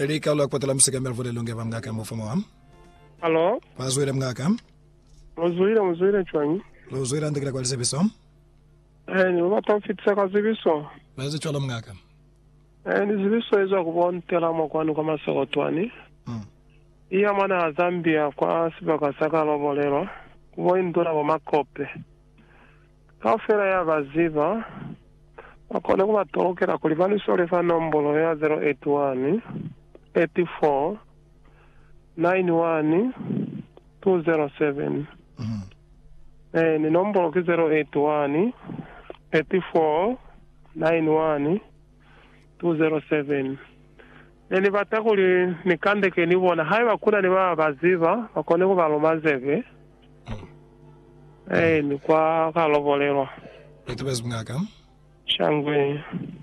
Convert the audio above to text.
Erika lo kwatela msika melvole lunge vamngaka mufamo wam. Hello? Bazwira mngaka. Muzwire chwanyi. Lo zwira ndikira kwa lisebiso. Ni watamfitisa kwa zibiso. Bazi chola mngaka. Ni zibiso ezo kubontela mokwanu kwa masokotwani. Iya mwana Zambia kwa sibaka saka lobolero. Kubo indura wa makope. Kafera ya baziva. Wakone kuba torokera kulivani solefa nombolo ya 081 84 91 207. Ni nombolo ki 081 84 91 207. Ni batakuli nikande ke nibona hayi bakuna ni baziva bakone kuba lomazeve. Ni kwa kalobolero. Etubes mngaka. Shangwe.